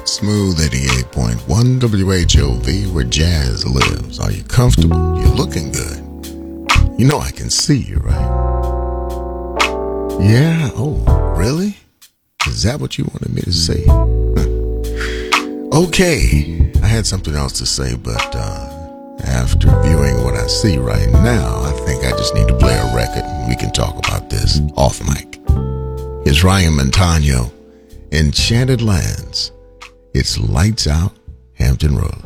Smooth 88.1 WHOV, where jazz lives. Are you comfortable? You're looking good. You know I can see you, right? Yeah? Oh, really? Is that what you wanted me to say? Okay. I had something else to say, but after viewing what I see right now, I think I just need to play a record and we can talk about this off mic. Here's Ryan Montano, Enchanted Lands. It's Lights Out, Hampton Road.